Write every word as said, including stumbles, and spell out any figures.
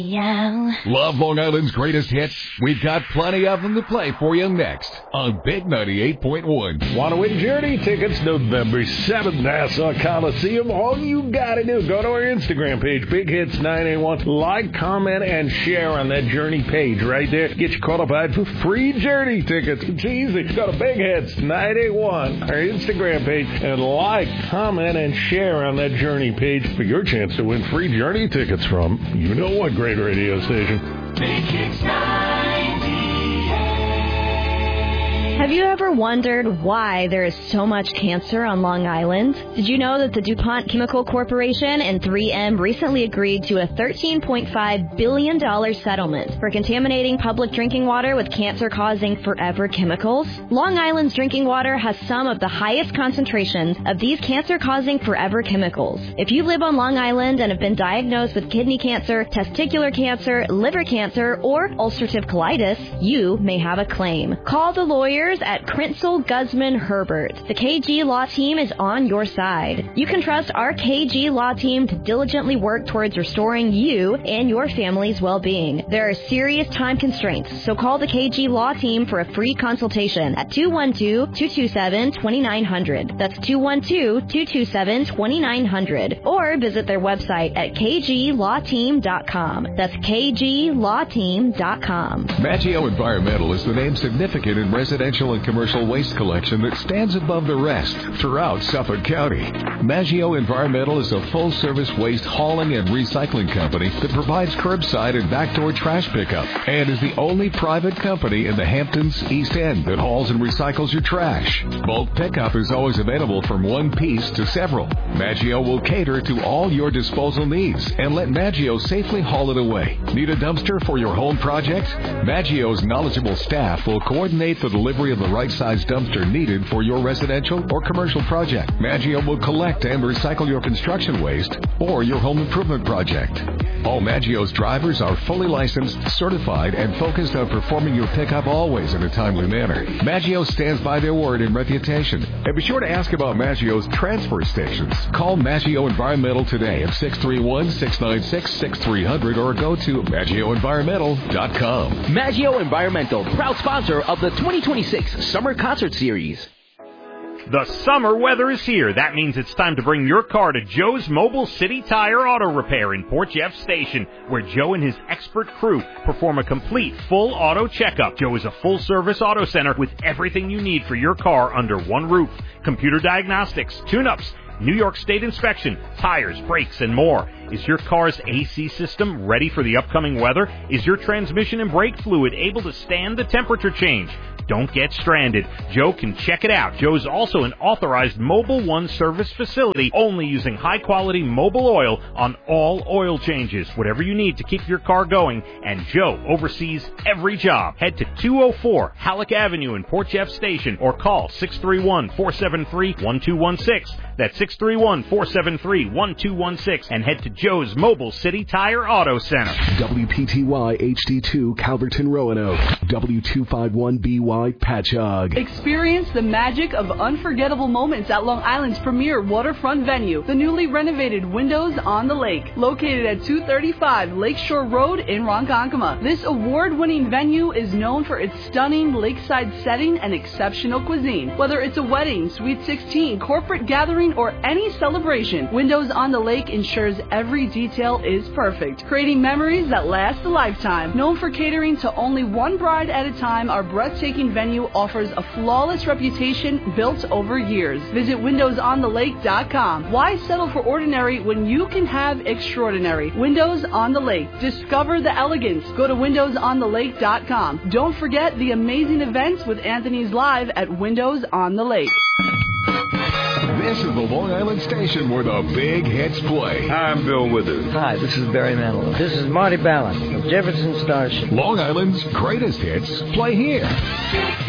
Yeah. Love Long Island's greatest hits? We've got plenty of them to play for you next on Big ninety-eight point one. Want to win Journey tickets November seventh, Nassau Coliseum? All you got to do, go to our Instagram page, Big Hits nine eight one. Like, comment, and share on that Journey page right there. Get you qualified for free Journey tickets. It's easy. Go to Big Hits nine eight one, our Instagram page, and like, comment, and share on that Journey page for your chance to win free Journey tickets from you know what great radio station. Big Hits ninety-eight. Have you ever wondered why there is so much cancer on Long Island? Did you know that the DuPont Chemical Corporation and three M recently agreed to a thirteen point five billion dollars settlement for contaminating public drinking water with cancer-causing forever chemicals? Long Island's drinking water has some of the highest concentrations of these cancer-causing forever chemicals. If you live on Long Island and have been diagnosed with kidney cancer, testicular cancer, liver cancer, or ulcerative colitis, you may have a claim. Call the lawyers at Krinsel, Guzman, Herbert. The K G Law Team is on your side. You can trust our K G Law Team to diligently work towards restoring you and your family's well-being. There are serious time constraints, so call the K G Law Team for a free consultation at two one two, two two seven, two nine zero zero. That's two one two, two two seven, two nine zero zero. Or visit their website at k g law team dot com. That's k g law team dot com. Maggio Environmental is the name significant in residential and commercial waste collection that stands above the rest throughout Suffolk County. Maggio Environmental is a full-service waste hauling and recycling company that provides curbside and backdoor trash pickup and is the only private company in the Hamptons East End that hauls and recycles your trash. Bulk pickup is always available from one piece to several. Maggio will cater to all your disposal needs and let Maggio safely haul it away. Need a dumpster for your home project? Maggio's knowledgeable staff will coordinate the delivery of the right size dumpster needed for your residential or commercial project. Maggio will collect and recycle your construction waste or your home improvement project. All Maggio's drivers are fully licensed, certified, and focused on performing your pickup always in a timely manner. Maggio stands by their word and reputation. And be sure to ask about Maggio's transfer stations. Call Maggio Environmental today at six three one, six nine six, six three zero zero or go to maggio environmental dot com. Maggio Environmental, proud sponsor of the twenty twenty-six Summer Concert Series. The summer weather is here. That means it's time to bring your car to Joe's Mobile City Tire Auto Repair in Port Jeff Station, where Joe and his expert crew perform a complete full auto checkup. Joe is a full-service auto center with everything you need for your car under one roof. Computer diagnostics, tune-ups, New York State inspection, tires, brakes, and more. Is your car's A C system ready for the upcoming weather? Is your transmission and brake fluid able to stand the temperature change? Don't get stranded. Joe can check it out. Joe's also an authorized Mobil One service facility, only using high-quality Mobil oil on all oil changes. Whatever you need to keep your car going, and Joe oversees every job. Head to two oh four Halleck Avenue in Port Jeff Station or call six three one, four seven three, one two one six. That's six three one, four seven three, one two one six. And head to Joe's Mobile City Tire Auto Center. W P T Y H D two Calverton Roanoke. W two fifty-one B Y Patchogue. Experience the magic of unforgettable moments at Long Island's premier waterfront venue, the newly renovated Windows on the Lake, located at two thirty-five Lakeshore Road in Ronkonkoma. This award-winning venue is known for its stunning lakeside setting and exceptional cuisine. Whether it's a wedding, Sweet sixteen, corporate gathering, or any celebration, Windows on the Lake ensures every detail is perfect, creating memories that last a lifetime. Known for catering to only one bride at a time, our breathtaking venue offers a flawless reputation built over years. Visit windows on the lake dot com. Why settle for ordinary when you can have extraordinary? Windows on the Lake. Discover the elegance. Go to windows on the lake dot com. Don't forget the amazing events with Anthony's Live at Windows on the Lake. This is the Long Island station where the big hits play. I'm Bill Withers. Hi, this is Barry Manilow. This is Marty Ballin of Jefferson Starship. Long Island's greatest hits play here.